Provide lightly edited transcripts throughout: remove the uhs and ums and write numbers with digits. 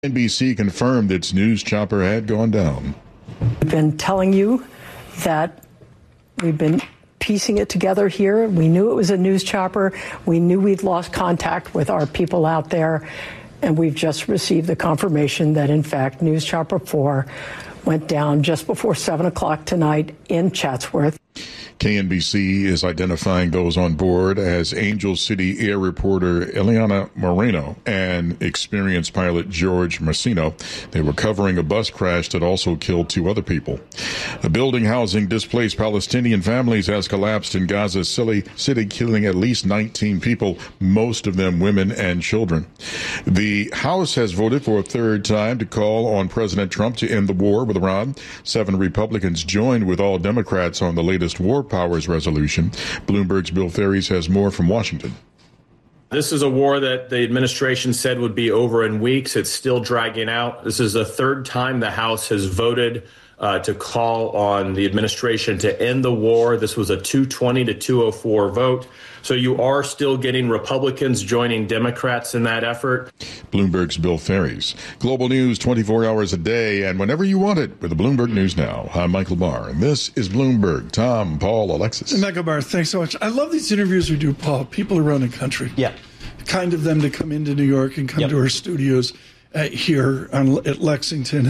NBC confirmed its news chopper had gone down. We've been telling you that we've been piecing it together here. We knew it was a news chopper. We knew we'd lost contact with our people out there. And we've just received the confirmation that, in fact, News Chopper 4 went down just before 7 o'clock tonight in Chatsworth. KNBC is identifying those on board as Angel City Air reporter Eliana Moreno and experienced pilot George Marcino. They were covering a bus crash that also killed 2 other people. A building housing displaced Palestinian families has collapsed in Gaza City, killing at least 19 people, most of them women and children. The House has voted for a third time to call on President Trump to end the war with Iran. 7 Republicans joined with all Democrats on the latest war powers resolution. Bloomberg's Bill Ferries has more from Washington. This is a war that the administration said would be over in weeks. It's still dragging out. This is the third time the House has voted to call on the administration to end the war. This was a 220 to 204 vote. So you are still getting Republicans joining Democrats in that effort. Bloomberg's Bill Ferries. Global news 24 hours a day and whenever you want it with the Bloomberg News Now. I'm Michael Barr, and this is Bloomberg. Tom, Paul, Alexis. Michael Barr, thanks so much. I love these interviews we do, Paul. People around the country. Yeah. Kind of them to come into New York and come to our studios here at Lexington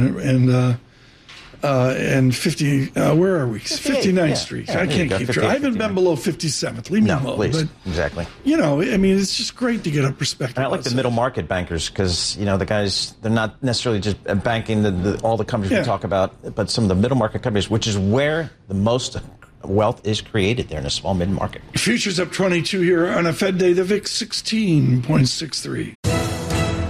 and 50, where are we? 59th Street. I can't keep track. I haven't been below 57th. Leave me alone. Please. But, exactly. You know, I mean, it's just great to get a perspective. And I like the middle market bankers because, you know, the guys, they're not necessarily just banking all the companies we talk about, but some of the middle market companies, which is where the most wealth is created there in a small mid market. Futures up 22 here on a Fed day. The VIX 16.63.